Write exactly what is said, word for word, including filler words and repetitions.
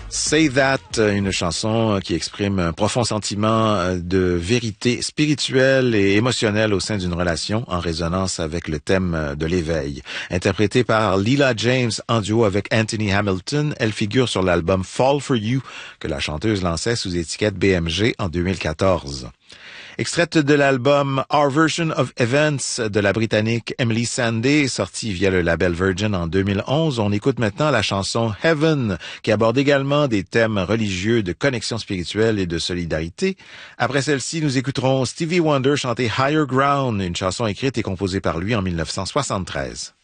Say That, une chanson qui exprime un profond sentiment de vérité spirituelle et émotionnelle au sein d'une relation, en résonance avec le thème de l'éveil. Interprétée par Leela James en duo avec Anthony Hamilton, elle figure sur l'album Fall for You, que la chanteuse lançait sous étiquette B M G en deux mille quatorze. Extraite de l'album Our Version of Events de la Britannique Emily Sandé, sorti via le label Virgin en deux mille onze, on écoute maintenant la chanson Heaven, qui aborde également des thèmes religieux de connexion spirituelle et de solidarité. Après celle-ci, nous écouterons Stevie Wonder chanter Higher Ground, une chanson écrite et composée par lui en mille neuf cent soixante-treize.